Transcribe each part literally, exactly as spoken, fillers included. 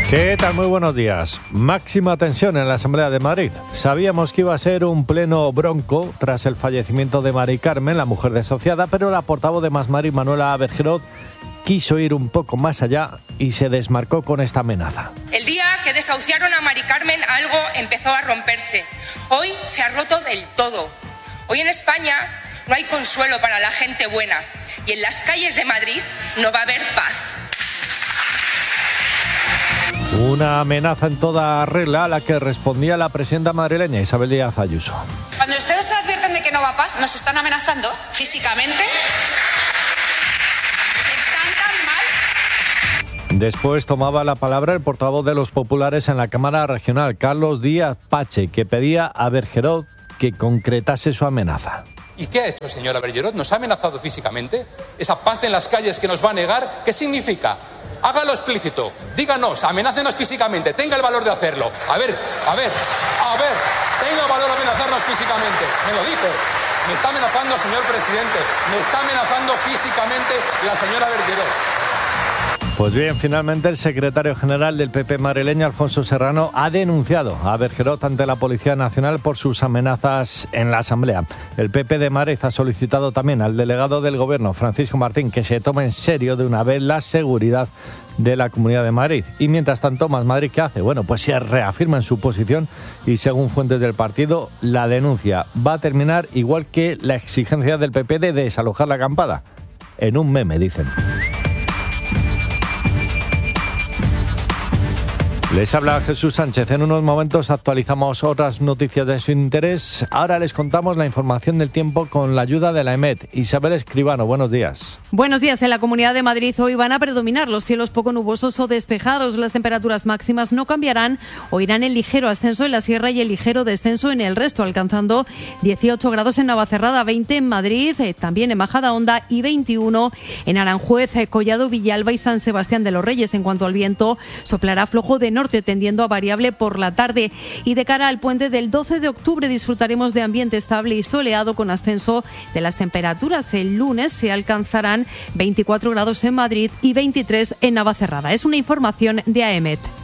¿Qué tal? Muy buenos días. Máxima tensión en la Asamblea de Madrid. Sabíamos que iba a ser un pleno bronco tras el fallecimiento de Mari Carmen, la mujer desahuciada, pero la portavoz de Más Madrid, Manuela Bergerot, quiso ir un poco más allá y se desmarcó con esta amenaza. El día que desahuciaron a Mari Carmen algo empezó a romperse. Hoy se ha roto del todo. Hoy en España no hay consuelo para la gente buena y en las calles de Madrid no va a haber paz. Una amenaza en toda regla a la que respondía la presidenta madrileña Isabel Díaz Ayuso. Cuando ustedes se advierten de que no va paz, ¿nos están amenazando físicamente? ¿Están tan mal? Después tomaba la palabra el portavoz de los populares en la Cámara Regional, Carlos Díaz Pache, que pedía a Bergerot que concretase su amenaza. ¿Y qué ha hecho, señora Bergerot? ¿Nos ha amenazado físicamente? ¿Esa paz en las calles que nos va a negar? ¿Qué significa? Hágalo explícito, díganos, amenácenos físicamente, tenga el valor de hacerlo. A ver, a ver, a ver, tenga el valor de amenazarnos físicamente. Me lo dice, me está amenazando, señor presidente, me está amenazando físicamente la señora Bergerot. Pues bien, finalmente el secretario general del P P madrileño, Alfonso Serrano, ha denunciado a Bergerot ante la Policía Nacional por sus amenazas en la Asamblea. El P P de Madrid ha solicitado también al delegado del Gobierno, Francisco Martín, que se tome en serio de una vez la seguridad de la Comunidad de Madrid. Y mientras tanto, Más Madrid, ¿qué hace? Bueno, pues se reafirma en su posición y, según fuentes del partido, la denuncia va a terminar igual que la exigencia del P P de desalojar la acampada. En un meme, dicen. Les habla Jesús Sánchez. En unos momentos actualizamos otras noticias de su interés. Ahora les contamos la información del tiempo con la ayuda de la E M E T. Isabel Escribano, buenos días. Buenos días. En la Comunidad de Madrid hoy van a predominar los cielos poco nubosos o despejados. Las temperaturas máximas no cambiarán o irán en ligero ascenso en la sierra y en ligero descenso en el resto, alcanzando dieciocho grados en Navacerrada, veinte en Madrid, también en Majadahonda y veintiuno en Aranjuez, Collado, Villalba y San Sebastián de los Reyes. En cuanto al viento, soplará flojo de norte tendiendo a variable por la tarde, y de cara al puente del doce de octubre disfrutaremos de ambiente estable y soleado con ascenso de las temperaturas. El lunes se alcanzarán veinticuatro grados en Madrid y veintitrés en Navacerrada. Es una información de A E M E T.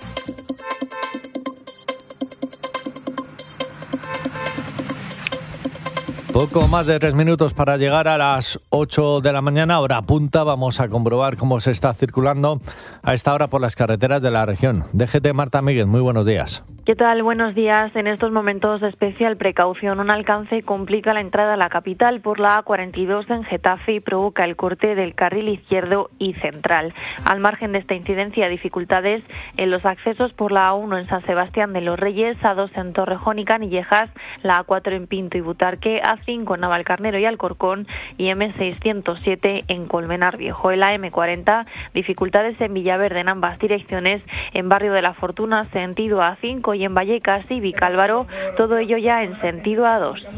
Poco más de tres minutos para llegar a las ocho de la mañana, hora punta. Vamos a comprobar cómo se está circulando a esta hora por las carreteras de la región. D G T, Marta Míguez, muy buenos días. ¿Qué tal? Buenos días. En estos momentos de especial precaución, un alcance complica la entrada a la capital por la A cuarenta y dos en Getafe y provoca el corte del carril izquierdo y central. Al margen de esta incidencia, dificultades en los accesos por la A uno en San Sebastián de los Reyes, A dos en Torrejón y Canillejas, la A cuatro en Pinto y Butarque, A cinco en Navalcarnero y Alcorcón y M seiscientos siete en Colmenar Viejo. En la M cuarenta, dificultades en Villaverde en ambas direcciones, en Barrio de la Fortuna, sentido A cinco, y en Vallecas y Vicálvaro, todo ello ya en sentido A dos.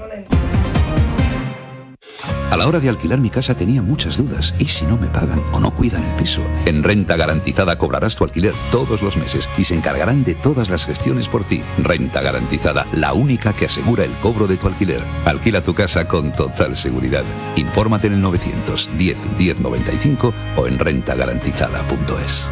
A la hora de alquilar mi casa tenía muchas dudas. ¿Y si no me pagan o no cuidan el piso? En Renta Garantizada cobrarás tu alquiler todos los meses y se encargarán de todas las gestiones por ti. Renta Garantizada, la única que asegura el cobro de tu alquiler. Alquila tu casa con total seguridad. Infórmate en el novecientos diez diez noventa y cinco o en renta garantizada punto es.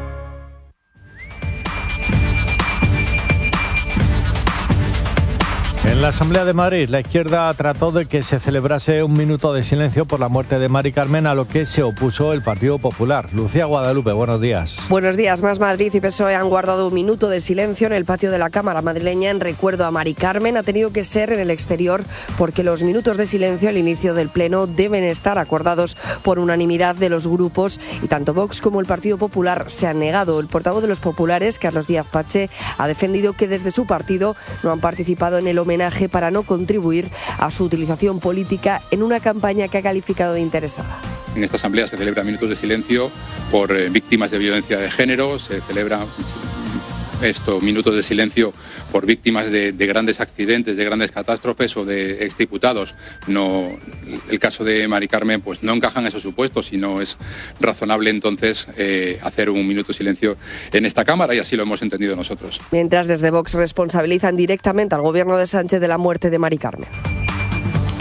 En la Asamblea de Madrid, la izquierda trató de que se celebrase un minuto de silencio por la muerte de Mari Carmen, a lo que se opuso el Partido Popular. Lucía Guadalupe, buenos días. Buenos días. Más Madrid y P S O E han guardado un minuto de silencio en el patio de la Cámara madrileña en recuerdo a Mari Carmen. Ha tenido que ser en el exterior porque los minutos de silencio al inicio del Pleno deben estar acordados por unanimidad de los grupos y tanto Vox como el Partido Popular se han negado. El portavoz de los populares, Carlos Díaz Pache, ha defendido que desde su partido no han participado en el homenaje para no contribuir a su utilización política en una campaña que ha calificado de interesada. En esta asamblea se celebran minutos de silencio por eh, víctimas de violencia de género, se celebran estos minutos de silencio por víctimas de, de grandes accidentes, de grandes catástrofes o de exdiputados. No, el caso de Mari Carmen pues no encaja en esos supuestos y no es razonable entonces eh, hacer un minuto de silencio en esta Cámara, y así lo hemos entendido nosotros. Mientras desde Vox responsabilizan directamente al gobierno de Sánchez de la muerte de Mari Carmen.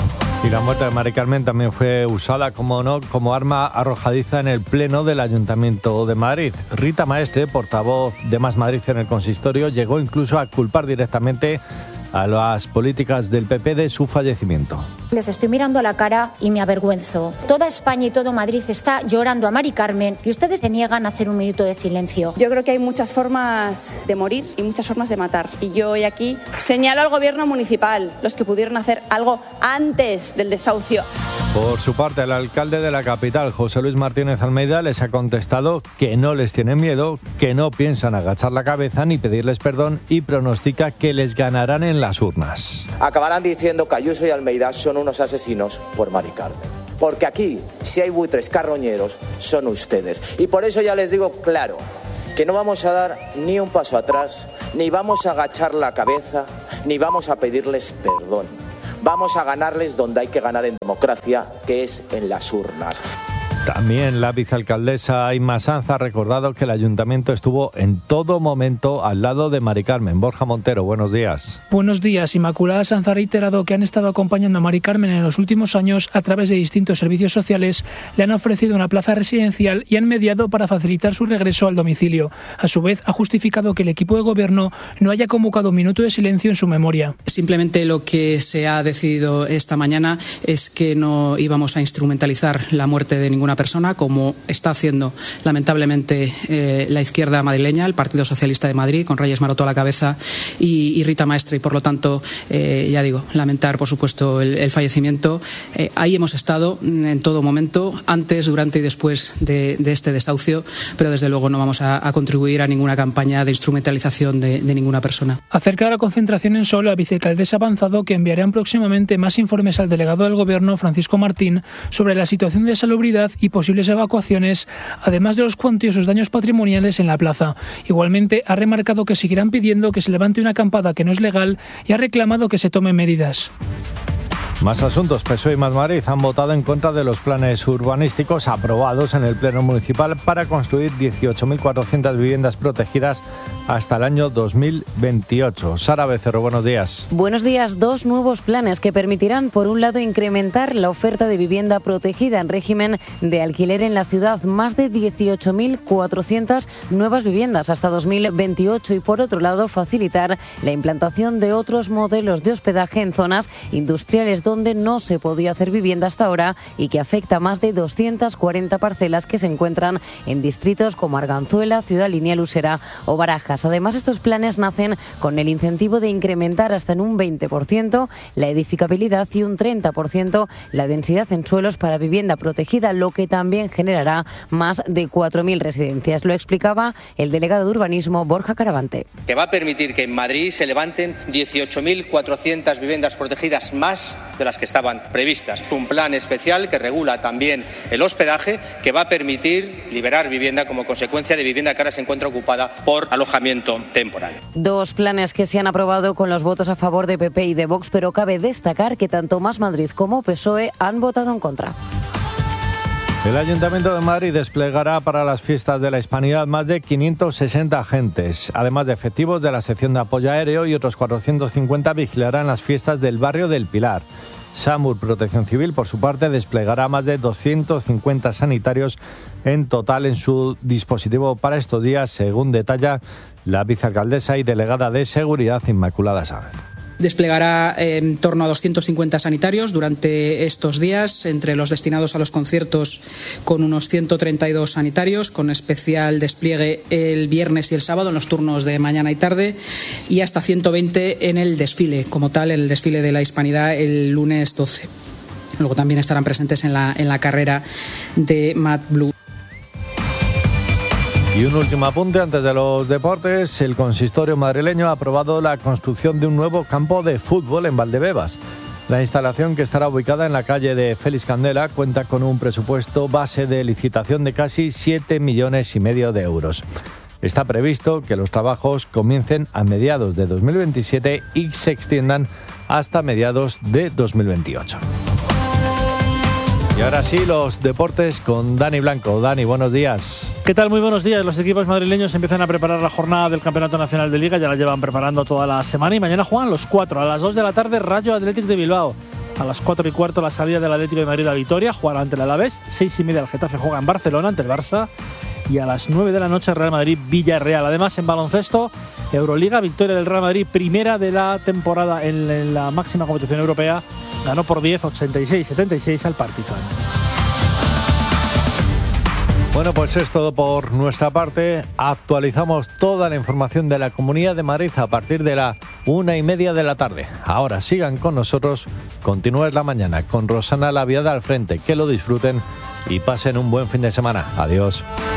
Y la muerte de Mari Carmen también fue usada, como no, como arma arrojadiza en el Pleno del Ayuntamiento de Madrid. Rita Maestre, portavoz de Más Madrid en el consistorio, llegó incluso a culpar directamente a las políticas del P P de su fallecimiento. Les estoy mirando a la cara y me avergüenzo. Toda España y todo Madrid está llorando a Mari Carmen y ustedes se niegan a hacer un minuto de silencio. Yo creo que hay muchas formas de morir y muchas formas de matar. Y yo hoy aquí señalo al gobierno municipal, los que pudieron hacer algo antes del desahucio. Por su parte, el alcalde de la capital, José Luis Martínez Almeida, les ha contestado que no les tienen miedo, que no piensan agachar la cabeza ni pedirles perdón y pronostica que les ganarán en las urnas. Acabarán diciendo que Ayuso y Almeida son unos asesinos por Mari Carmen. Porque aquí, si hay buitres carroñeros, son ustedes. Y por eso ya les digo claro, que no vamos a dar ni un paso atrás, ni vamos a agachar la cabeza, ni vamos a pedirles perdón. Vamos a ganarles donde hay que ganar en democracia, que es en las urnas. También la vicealcaldesa Inma Sanz ha recordado que el ayuntamiento estuvo en todo momento al lado de Mari Carmen. Borja Montero, buenos días. Buenos días. Inmaculada Sanz ha reiterado que han estado acompañando a Mari Carmen en los últimos años a través de distintos servicios sociales, le han ofrecido una plaza residencial y han mediado para facilitar su regreso al domicilio. A su vez, ha justificado que el equipo de gobierno no haya convocado un minuto de silencio en su memoria. Simplemente lo que se ha decidido esta mañana es que no íbamos a instrumentalizar la muerte de ninguna persona, como está haciendo lamentablemente eh, la izquierda madrileña, el Partido Socialista de Madrid, con Reyes Maroto a la cabeza y, y Rita Maestre, y por lo tanto, eh, ya digo, lamentar por supuesto el, el fallecimiento. Eh, ahí hemos estado en todo momento, antes, durante y después de, de este desahucio, pero desde luego no vamos a, a contribuir a ninguna campaña de instrumentalización de, de ninguna persona. Acerca de la concentración en Sol, la vicealcaldesa ha avanzado que enviarán próximamente más informes al delegado del Gobierno, Francisco Martín, sobre la situación de salubridad y posibles evacuaciones, además de los cuantiosos daños patrimoniales en la plaza. Igualmente, ha remarcado que seguirán pidiendo que se levante una acampada que no es legal y ha reclamado que se tomen medidas. Más asuntos. P S O E y Más Madrid han votado en contra de los planes urbanísticos aprobados en el Pleno Municipal para construir dieciocho mil cuatrocientas viviendas protegidas hasta el año dos mil veintiocho. Sara Becerro, buenos días. Buenos días. Dos nuevos planes que permitirán, por un lado, incrementar la oferta de vivienda protegida en régimen de alquiler en la ciudad, más de dieciocho mil cuatrocientas nuevas viviendas hasta dos mil veintiocho, y por otro lado, facilitar la implantación de otros modelos de hospedaje en zonas industriales donde no se podía hacer vivienda hasta ahora y que afecta a más de doscientas cuarenta parcelas que se encuentran en distritos como Arganzuela, Ciudad Lineal, Usera o Barajas. Además, estos planes nacen con el incentivo de incrementar hasta en un veinte por ciento la edificabilidad y un treinta por ciento la densidad en suelos para vivienda protegida, lo que también generará más de cuatro mil residencias. Lo explicaba el delegado de Urbanismo, Borja Caravante. Que va a permitir que en Madrid se levanten dieciocho mil cuatrocientas viviendas protegidas más de las que estaban previstas. Un plan especial que regula también el hospedaje, que va a permitir liberar vivienda como consecuencia de vivienda que ahora se encuentra ocupada por alojamiento temporal. Dos planes que se han aprobado con los votos a favor de P P y de Vox, pero cabe destacar que tanto Más Madrid como P S O E han votado en contra. El Ayuntamiento de Madrid desplegará para las fiestas de la Hispanidad más de quinientos sesenta agentes. Además de efectivos de la sección de apoyo aéreo, y otros cuatrocientos cincuenta vigilarán las fiestas del barrio del Pilar. SAMUR Protección Civil, por su parte, desplegará más de doscientos cincuenta sanitarios en total en su dispositivo para estos días, según detalla la vicealcaldesa y delegada de Seguridad, Inmaculada Sanz. Desplegará en torno a doscientos cincuenta sanitarios durante estos días, entre los destinados a los conciertos con unos ciento treinta y dos sanitarios, con especial despliegue el viernes y el sábado en los turnos de mañana y tarde, y hasta ciento veinte en el desfile, como tal, en el desfile de la Hispanidad el lunes doce. Luego también estarán presentes en la, en la carrera de Mad Blue. Y un último apunte antes de los deportes. El consistorio madrileño ha aprobado la construcción de un nuevo campo de fútbol en Valdebebas. La instalación, que estará ubicada en la calle de Félix Candela, cuenta con un presupuesto base de licitación de casi siete millones y medio de euros. Está previsto que los trabajos comiencen a mediados de dos mil veintisiete y se extiendan hasta mediados de dos mil veintiocho. Y ahora sí, los deportes con Dani Blanco. Dani, buenos días. ¿Qué tal? Muy buenos días. Los equipos madrileños empiezan a preparar la jornada del Campeonato Nacional de Liga. Ya la llevan preparando toda la semana y mañana juegan los cuatro. A las dos de la tarde, Rayo Athletic de Bilbao. A las cuatro y cuarto la salida del Atlético de Madrid a Vitoria, jugará ante el Alavés. seis y media el Getafe juega en Barcelona ante el Barça. Y a las nueve de la noche Real Madrid-Villarreal. Además, en baloncesto, Euroliga, victoria del Real Madrid, primera de la temporada en, en la máxima competición europea. Ganó por diez, ochenta y seis setenta y seis al Partizan. Bueno, pues es todo por nuestra parte. Actualizamos toda la información de la Comunidad de Madrid a partir de la una y media de la tarde. Ahora sigan con nosotros. Continúa la mañana con Rosana Laviada al frente. Que lo disfruten y pasen un buen fin de semana. Adiós.